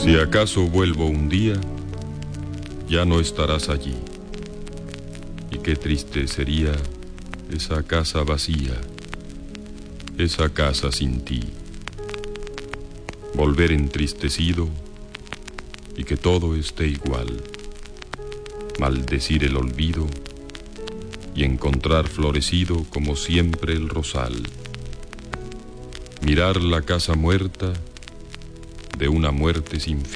Si acaso vuelvo un día, ya no estarás allí. Y qué triste sería esa casa vacía, esa casa sin ti. Volver entristecido y que todo esté igual. Maldecir el olvido y encontrar florecido como siempre el rosal. Mirar la casa muerta de una muerte sin fin.